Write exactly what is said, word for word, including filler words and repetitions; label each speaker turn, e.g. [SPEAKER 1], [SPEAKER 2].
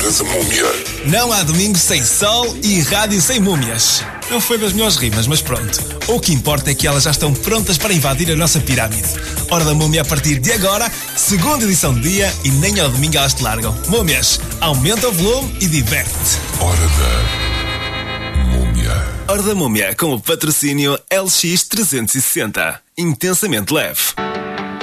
[SPEAKER 1] vês a múmia.
[SPEAKER 2] Não há domingo sem sol e rádio sem múmias. Não foi das melhores rimas, mas pronto. O que importa é que elas já estão prontas para invadir a nossa pirâmide. Hora da múmia a partir de agora, segunda edição do dia e nem ao domingo elas te largam. Múmias, aumenta o volume e diverte-te.
[SPEAKER 1] Hora da múmia.
[SPEAKER 2] Hora da múmia com o patrocínio L X trezentos e sessenta. Intensamente leve.